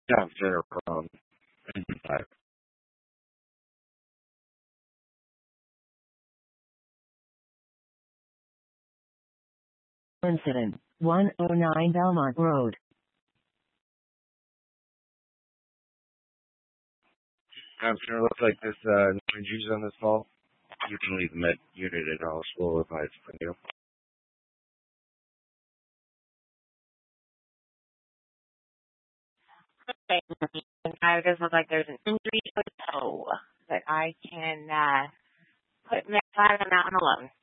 Yeah, sure. Five. Incident 109 Belmont Road. I'm sure it looks like this juice on this call. You can leave the med unit at all school if I for you. Okay. It does look like there's an injury to the toe, but I can put Mick 5 on that one alone.